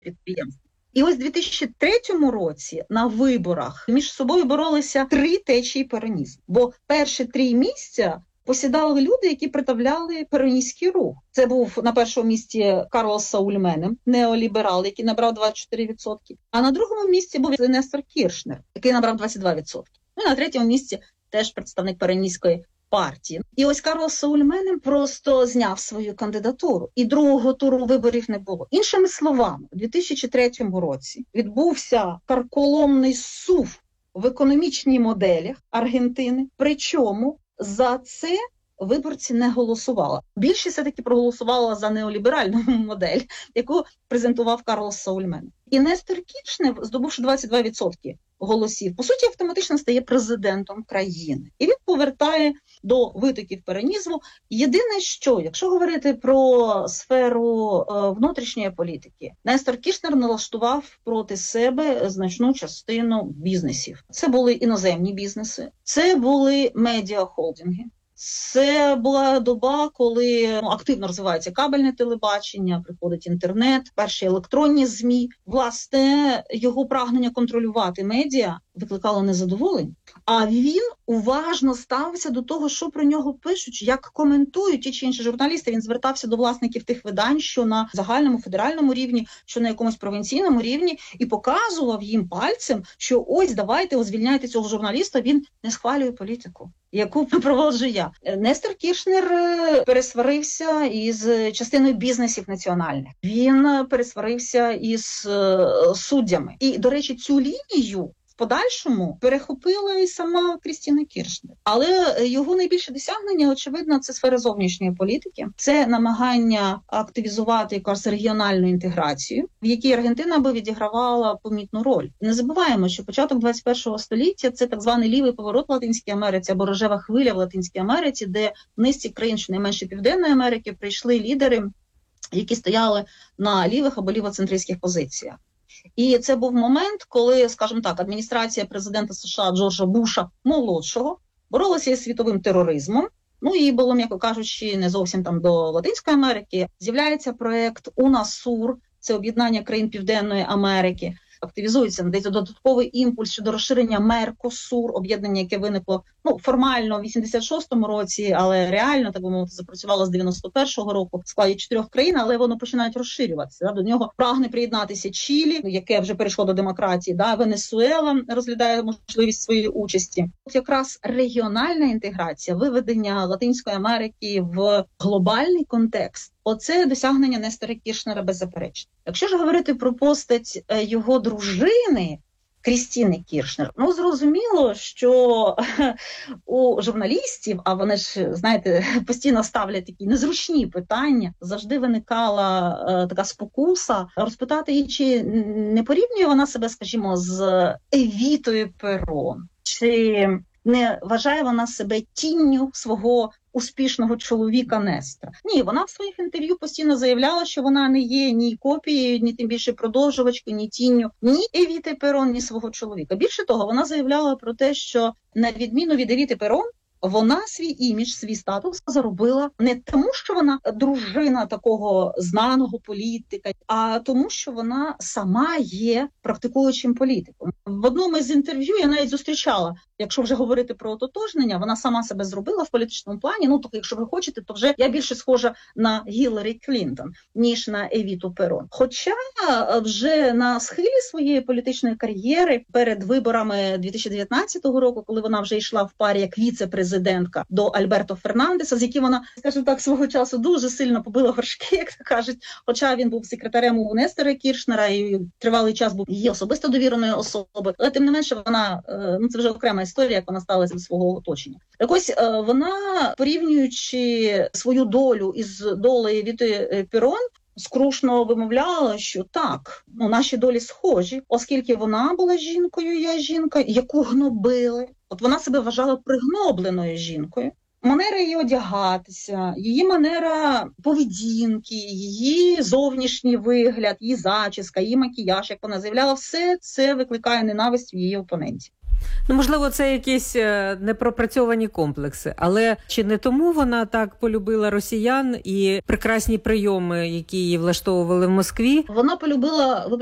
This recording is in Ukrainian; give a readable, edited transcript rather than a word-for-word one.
підприємства. І ось у 2003 році на виборах між собою боролися 3 течії перонізму. Бо перші 3 місця посідали люди, які представляли пероністський рух. Це був на першому місці Карлос Сауль Менем, неоліберал, який набрав 24%. А на другому місці був Нестор Кіршнер, який набрав 22%. Ну і на третьому місці теж представник пероністської партії. І ось Карлос Сауль Менем просто зняв свою кандидатуру. І другого туру виборів не було. Іншими словами, у 2003 році відбувся карколомний сув в економічній моделях Аргентини. Причому за це виборці не голосували. Більшість все-таки проголосувала за неоліберальну модель, яку презентував Карлос Сауль Менем. І Нестор Кіршнер, здобувши 22% голосів, по суті, автоматично стає президентом країни. І він повертає до витоків перонізму. Єдине, що, якщо говорити про сферу внутрішньої політики, Нестор Кіршнер налаштував проти себе значну частину бізнесів. Це були іноземні бізнеси, це були медіахолдинги. Це була доба, коли активно розвивається кабельне телебачення, приходить інтернет, перші електронні ЗМІ. Власне, його прагнення контролювати медіа викликало незадоволення. А він уважно ставився до того, що про нього пишуть, як коментують ті чи інші журналісти. Він звертався до власників тих видань, що на загальному федеральному рівні, що на якомусь провінційному рівні, і показував їм пальцем, що ось, давайте, звільняйте цього журналіста, він не схвалює політику, яку проводжу я. Нестор Кіршнер пересварився із частиною бізнесів національних. Він пересварився із суддями. І, до речі, цю лінію в подальшому перехопила і сама Крістіна Кіршнер. Але його найбільше досягнення, очевидно, це сфера зовнішньої політики. Це намагання активізувати якусь регіональну інтеграцію, в якій Аргентина би відігравала помітну роль. Не забуваємо, що початок 21 століття – це так званий лівий поворот в Латинській Америці або рожева хвиля в Латинській Америці, де в низці країн, щонайменше Південної Америки, прийшли лідери, які стояли на лівих або лівоцентристських позиціях. І це був момент, коли, скажімо так, адміністрація президента США Джорджа Буша молодшого боролася із світовим тероризмом. Ну і було, м'яко кажучи, не зовсім там до Латинської Америки. З'являється проект УНАСУР, це об'єднання країн Південної Америки. Активізується, надається додатковий імпульс щодо розширення Меркосур, об'єднання, яке виникло формально в 86-му році, але реально, так би мовити, запрацювало з 91-го року в складі 4 країн, але воно починає розширюватися. До нього прагне приєднатися Чилі, яке вже перейшло до демократії, Венесуела розглядає можливість своєї участі. От якраз регіональна інтеграція, виведення Латинської Америки в глобальний контекст, оце досягнення Нестора Кіршнера беззаперечно. Якщо ж говорити про постать його дружини Крістіни Кіршнер, зрозуміло, що у журналістів, а вони ж, знаєте, постійно ставлять такі незручні питання, завжди виникала така спокуса розпитати її, чи не порівнює вона себе, скажімо, з Евітою Перон, чи не вважає вона себе тінню свого успішного чоловіка Нестора. Ні, вона в своїх інтерв'ю постійно заявляла, що вона не є ні копією, ні тим більше продовжувачкою, ні тінню, ні Евіти Перон, ні свого чоловіка. Більше того, вона заявляла про те, що на відміну від Евіти Перон, вона свій імідж, свій статус заробила не тому, що вона дружина такого знаного політика, а тому, що вона сама є практикуючим політиком. В одному із інтерв'ю я навіть зустрічала, якщо вже говорити про ототожнення, вона сама себе зробила в політичному плані. Тобто, якщо ви хочете, то вже я більше схожа на Гіларі Клінтон, ніж на Евіту Перон. Хоча вже на схилі своєї політичної кар'єри перед виборами 2019 року, коли вона вже йшла в парі як віце-президентка до Альберто Фернандеса, з яким вона, скажімо так, свого часу дуже сильно побила горшки, як то кажуть, хоча він був секретарем у Нестора Кіршнера і тривалий час був її особисто довіреною особою, але тим не менше вона, це вже окрема історія, як вона сталася від свого оточення. Так ось вона, порівнюючи свою долю із долею Евіти Перон, скрушно вимовляла, що так, наші долі схожі, оскільки вона була жінкою, я жінка, яку гнобили. От вона себе вважала пригнобленою жінкою. Манера її одягатися, її манера поведінки, її зовнішній вигляд, її зачіска, її макіяж, як вона заявляла, все це викликає ненависть в її опонентів. Ну, можливо, це якісь непропрацьовані комплекси, але чи не тому вона так полюбила росіян і прекрасні прийоми, які її влаштовували в Москві? Вона полюбила,